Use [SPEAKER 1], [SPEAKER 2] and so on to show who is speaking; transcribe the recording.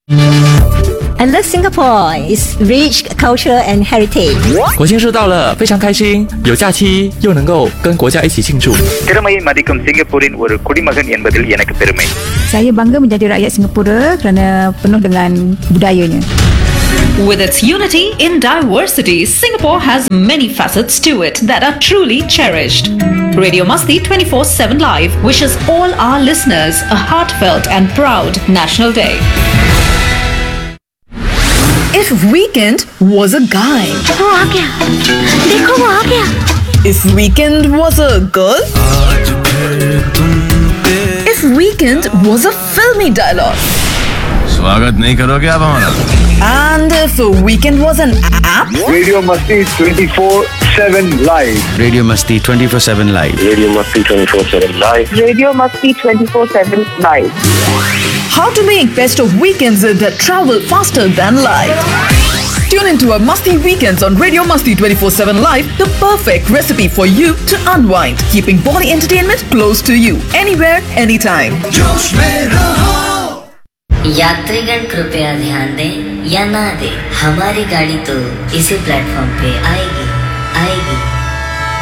[SPEAKER 1] I love Singapore. It's rich culture and heritage.
[SPEAKER 2] 国庆日到了，非常开心，有假期又能够跟国家一起庆祝。
[SPEAKER 3] திறமையை மதிக்கும் சிங்கப்பூரின் ஒரு குடிமகன் என்பதில் எனக்கு பெருமை.
[SPEAKER 4] Saya bangga menjadi rakyat Singapura kerana penuh dengan budayanya.
[SPEAKER 5] With its unity in diversity, Singapore has many facets to it that are truly cherished. Radio Masti 24/7 Live wishes all our listeners a heartfelt and proud National Day.
[SPEAKER 6] If Weekend was a guy,
[SPEAKER 1] वो आ गया, देखो वो आ गया.
[SPEAKER 6] if Weekend was a girl, if Weekend was a filmy dialogue,
[SPEAKER 7] स्वागत नहीं करोगे आप हमारा?
[SPEAKER 6] and if Weekend was an app,
[SPEAKER 3] Radio Masti 24/7 live.
[SPEAKER 7] Radio मस्ती 24/7 live.
[SPEAKER 3] Radio Masti 24/7 live.
[SPEAKER 8] Radio Masti 24/7 live.
[SPEAKER 6] how to make best of weekends that travel faster than life. Tune into our Masti Weekends on Radio Masti 24/7 Live, the perfect recipe for you to unwind, keeping body entertainment close to you, anywhere, anytime.
[SPEAKER 9] यात्रीगण कृपया ध्यान दें या ना दें, हमारी गाड़ी तो इसी प्लेटफॉर्म पे आएगी.